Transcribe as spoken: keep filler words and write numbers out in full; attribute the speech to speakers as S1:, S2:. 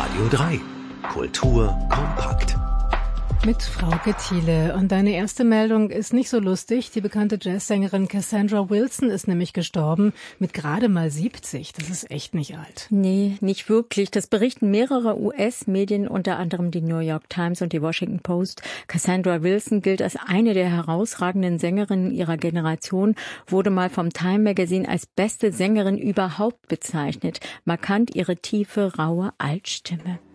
S1: Radio drei. Kultur kompakt.
S2: Mit Frauke Thiele. Und deine erste Meldung ist nicht so lustig. Die bekannte Jazzsängerin Cassandra Wilson ist nämlich gestorben mit gerade mal siebzig. Das ist echt nicht alt.
S3: Nee, nicht wirklich. Das berichten mehrere U S-Medien, unter anderem die New York Times und die Washington Post. Cassandra Wilson gilt als eine der herausragenden Sängerinnen ihrer Generation, wurde mal vom Time Magazine als beste Sängerin überhaupt bezeichnet. Markant ihre tiefe, raue Altstimme.